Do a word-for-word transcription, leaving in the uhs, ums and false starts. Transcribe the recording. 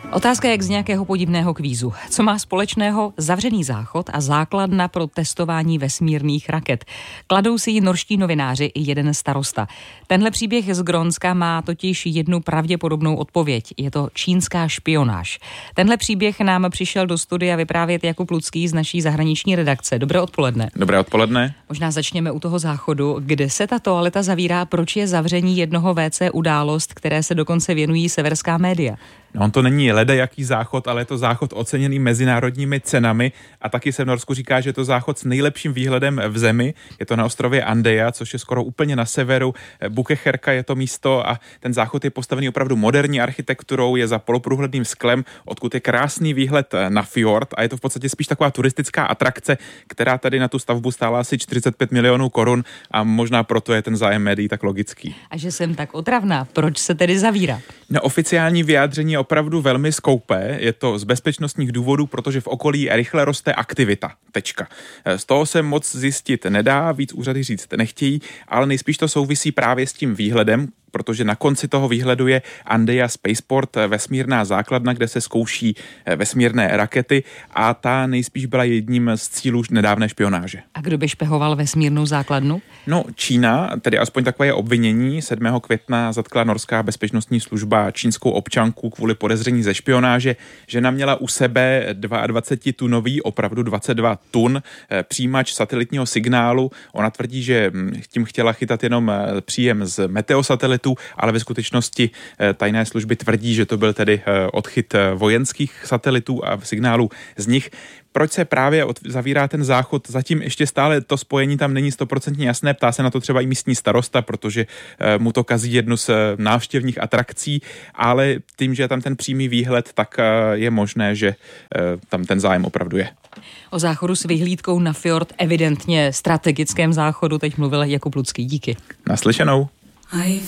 Otázka jak z nějakého podivného kvízu. Co má společného zavřený záchod a základna pro testování vesmírných raket? Kladou si ji norští novináři i jeden starosta. Tenhle příběh z Grónska má totiž jednu pravděpodobnou odpověď. Je to čínská špionáž. Tenhle příběh nám přišel do studia vyprávět Jakub Lucký z naší zahraniční redakce. Dobré odpoledne. Dobré odpoledne. Možná začněme u toho záchodu. Kde se ta toaleta zavírá? Proč je zavření jednoho vé cé událost, které se dokonce věnují severská média? No, on to není ledajaký záchod, ale je to záchod oceněný mezinárodními cenami a taky se v Norsku říká, že je to záchod s nejlepším výhledem v zemi. Je to na ostrově Andøya, což je skoro úplně na severu. Bukecherka je to místo a ten záchod je postavený opravdu moderní architekturou, je za poloprůhledným sklem, odkud je krásný výhled na fjord a je to v podstatě spíš taková turistická atrakce, která tady na tu stavbu stála asi čtyřicet pět milionů korun a možná proto je ten zájem médií tak logický. A že jsem tak otravná, proč se tedy zavírá? No, oficiální vyjádření je opravdu velmi skoupé. Je to z bezpečnostních důvodů, protože v okolí rychle roste aktivita. Tečka. Z toho se moc zjistit nedá, víc úřady říct nechtějí, ale nejspíš to souvisí právě s tím výhledem, protože na konci toho výhledu je Andøya Spaceport, vesmírná základna, kde se zkouší vesmírné rakety a ta nejspíš byla jedním z cílů nedávné špionáže. A kdo by špehoval vesmírnou základnu? No, Čína, tedy aspoň takové je obvinění. sedmého května zatkla norská bezpečnostní služba čínskou občanku kvůli podezření ze špionáže. Žena měla u sebe dvacetitunový, opravdu dvacet dva tun, přijímač satelitního signálu. Ona tvrdí, že tím chtěla chytat jenom příjem z meteosatelitu, ale ve skutečnosti tajné služby tvrdí, že to byl tedy odchyt vojenských satelitů a signálů z nich. Proč se právě zavírá ten záchod? Zatím ještě stále to spojení tam není stoprocentně jasné. Ptá se na to třeba i místní starosta, protože mu to kazí jednu z návštěvních atrakcí, ale tím, že je tam ten přímý výhled, tak je možné, že tam ten zájem opravdu je. O záchodu s vyhlídkou na fjord, evidentně strategickém záchodu, teď mluvil Jakub Lucký. Díky. Naslyšenou. I